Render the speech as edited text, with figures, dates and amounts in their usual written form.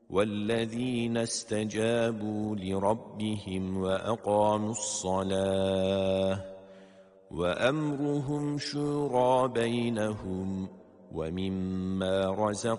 والذين استجابوا لربهم وأقاموا الصلاة وأمرهم شورى بينهم ومما رزقناهم